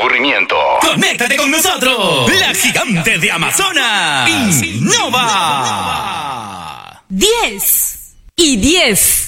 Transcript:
escurrimiento. ¡Conéctate con nosotros! La gigante de Amazonas. Innova. 10 y 10.